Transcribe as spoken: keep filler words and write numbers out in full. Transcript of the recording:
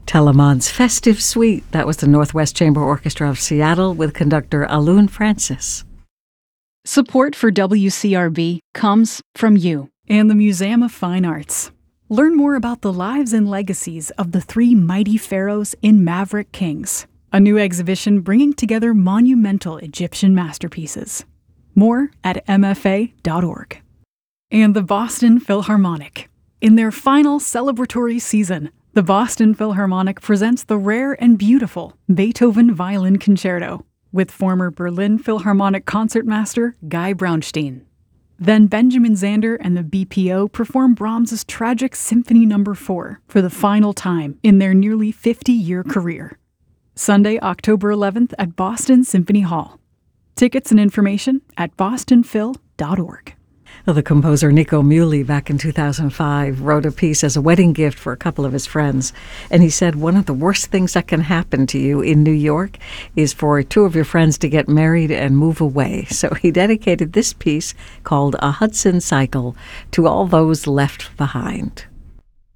Telemann's Festive Suite. That was the Northwest Chamber Orchestra of Seattle with conductor Alun Francis. Support for W C R B comes from you and the Museum of Fine Arts. Learn more about the lives and legacies of the three mighty pharaohs in Maverick Kings, a new exhibition bringing together monumental Egyptian masterpieces. More at m f a dot org. And the Boston Philharmonic. In their final celebratory season, the Boston Philharmonic presents the rare and beautiful Beethoven Violin Concerto with former Berlin Philharmonic concertmaster Guy Braunstein. Then Benjamin Zander and the B P O perform Brahms's tragic Symphony Number four for the final time in their nearly fifty-year career. Sunday, October eleventh at Boston Symphony Hall. Tickets and information at boston phil dot org. The composer Nico Muhly, back in two thousand five, wrote a piece as a wedding gift for a couple of his friends. And he said, one of the worst things that can happen to you in New York is for two of your friends to get married and move away. So he dedicated this piece called A Hudson Cycle to all those left behind.